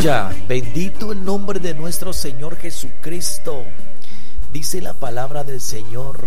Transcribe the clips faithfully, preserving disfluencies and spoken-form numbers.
Aleluya, bendito el nombre de nuestro Señor Jesucristo. Dice la palabra del Señor: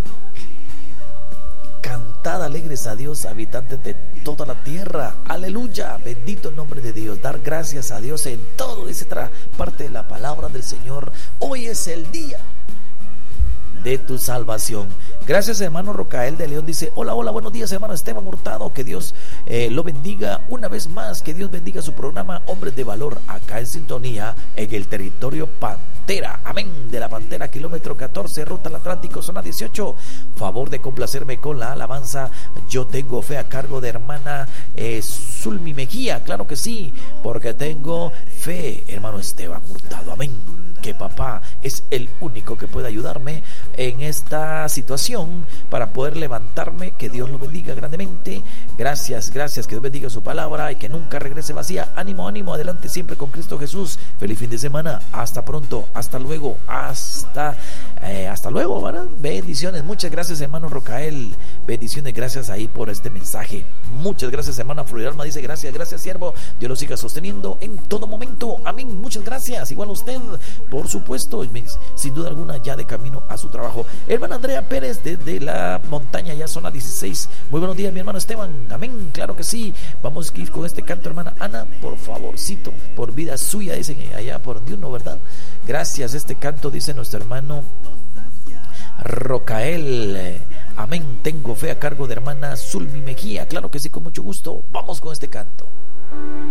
cantad alegres a Dios, habitantes de toda la tierra. Aleluya, bendito el nombre de Dios. Dar gracias a Dios en todo, dice otra parte de la palabra del Señor. Hoy es el día de tu salvación. Gracias, hermano Rocael de León. Dice: hola, hola, buenos días, hermano Esteban Hurtado. Que Dios eh, lo bendiga una vez más. Que Dios bendiga su programa Hombres de Valor, acá en sintonía en el territorio Pantera. Amén. De la Pantera, kilómetro catorce, ruta al Atlántico, zona dieciocho. Favor de complacerme con la alabanza Yo Tengo Fe, a cargo de hermana eh, Zulmi Mejía. Claro que sí, porque tengo fe, hermano Esteban Hurtado. Amén. Que papá es el único que puede ayudarme en esta situación para poder levantarme. Que Dios lo bendiga grandemente. Gracias, gracias, que Dios bendiga su palabra y que nunca regrese vacía. Ánimo, ánimo, adelante siempre con Cristo Jesús. Feliz fin de semana, hasta pronto, hasta luego, hasta eh, hasta luego, ¿verdad? Bendiciones, muchas gracias, hermano Rocael. Bendiciones, gracias ahí por este mensaje. Muchas gracias, hermana Floriralma. Dice: gracias, gracias, siervo. Dios lo siga sosteniendo en todo momento. Amén. Muchas gracias. Igual a usted, por supuesto, sin duda alguna, ya de camino a su trabajo. Hermana Andrea Pérez, desde la montaña, ya zona dieciséis. Muy buenos días, mi hermano Esteban. Amén. Claro que sí. Vamos a ir con este canto, hermana Ana, por favorcito, por vida suya, dicen allá por Dios, ¿no, verdad? Gracias. Este canto, dice nuestro hermano Rocael. Amén. Tengo fe, a cargo de hermana Zulmi Mejía. Claro que sí, con mucho gusto. Vamos con este canto.